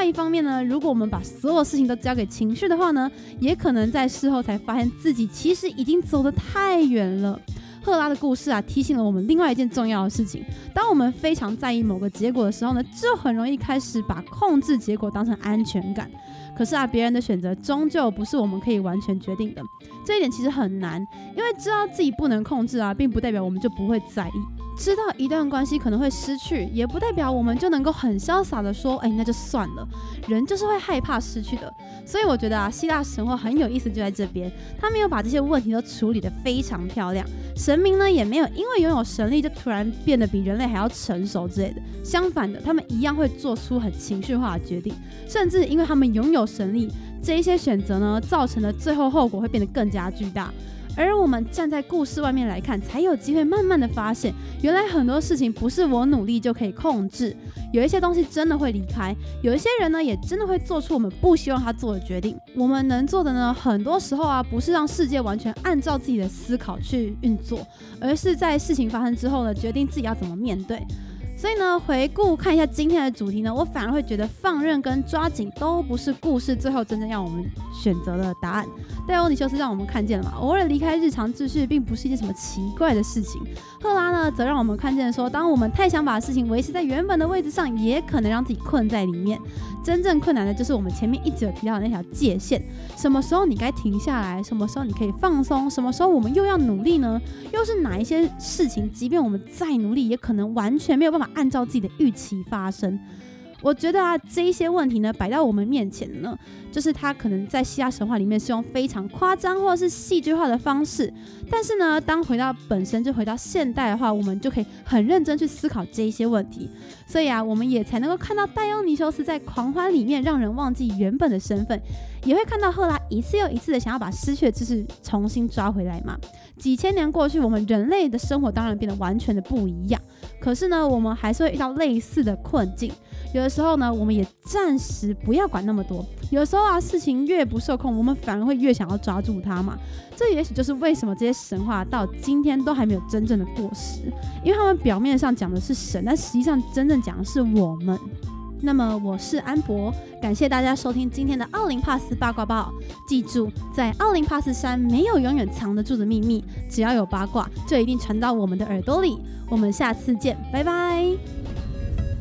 一方面呢，如果我们把所有事情都交给情绪的话呢，也可能在事后才发现自己其实已经走得太远了。赫拉的故事啊，提醒了我们另外一件重要的事情：当我们非常在意某个结果的时候呢，就很容易开始把控制结果当成安全感。可是啊，别人的选择终究不是我们可以完全决定的，这一点其实很难，因为知道自己不能控制啊，并不代表我们就不会在意。知道一段关系可能会失去，也不代表我们就能够很潇洒的说，那就算了。人就是会害怕失去的，所以我觉得啊，希腊神话很有意思就在这边，他没有把这些问题都处理得非常漂亮。神明呢，也没有因为拥有神力就突然变得比人类还要成熟之类的，相反的，他们一样会做出很情绪化的决定，甚至因为他们拥有神力，这一些选择呢，造成的最后后果会变得更加巨大。而我们站在故事外面来看，才有机会慢慢的发现，原来很多事情不是我努力就可以控制，有一些东西真的会离开，有一些人呢，也真的会做出我们不希望他做的决定。我们能做的呢，很多时候啊，不是让世界完全按照自己的思考去运作，而是在事情发生之后呢，决定自己要怎么面对。所以呢，回顾看一下今天的主题呢，我反而会觉得放任跟抓紧都不是故事最后真正要我们选择的答案。戴欧尼修斯让我们看见了嘛，偶尔离开日常秩序并不是一件什么奇怪的事情。赫拉呢，则让我们看见说，当我们太想把事情维持在原本的位置上，也可能让自己困在里面。真正困难的就是我们前面一直有提到的那条界限，什么时候你该停下来，什么时候你可以放松，什么时候我们又要努力呢？又是哪一些事情，即便我们再努力，也可能完全没有办法按照自己的预期发生。我觉得啊，这一些问题呢，摆到我们面前呢，就是它可能在希腊神话里面是用非常夸张或者是戏剧化的方式，但是呢，当回到本身就回到现代的话，我们就可以很认真去思考这一些问题。所以啊，我们也才能够看到戴欧尼修斯在狂欢里面让人忘记原本的身份，也会看到赫拉一次又一次的想要把失去的知识重新抓回来嘛。几千年过去，我们人类的生活当然变得完全的不一样，可是呢，我们还是会遇到类似的困境。有的时候呢，我们也暂时不要管那么多。有的时候啊，事情越不受控，我们反而会越想要抓住它嘛。这也许就是为什么这些神话到今天都还没有真正的过时，因为他们表面上讲的是神，但实际上真正讲的是我们。那么我是安博，感谢大家收听今天的奥林帕斯八卦报。记住，在奥林帕斯山没有永远藏得住的秘密，只要有八卦，就一定传到我们的耳朵里。我们下次见，拜拜。